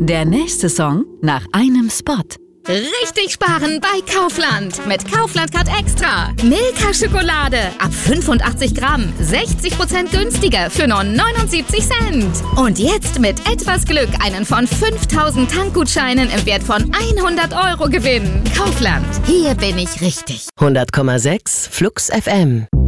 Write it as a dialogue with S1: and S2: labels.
S1: Der nächste Song nach einem Spot.
S2: Richtig sparen bei Kaufland. Mit Kaufland Card Extra. Milka-Schokolade ab 85 Gramm. 60% günstiger für nur 79 Cent. Und jetzt mit etwas Glück einen von 5000 Tankgutscheinen im Wert von 100 € gewinnen. Kaufland. Hier bin ich richtig.
S3: 100,6 Flux FM.